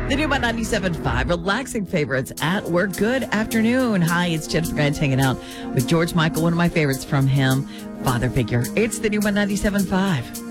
The new one 97.5, relaxing favorites at work. Good afternoon. Hi, it's Jennifer Grant hanging out with George Michael, one of my favorites from him, Father Figure. It's the new one 97.5.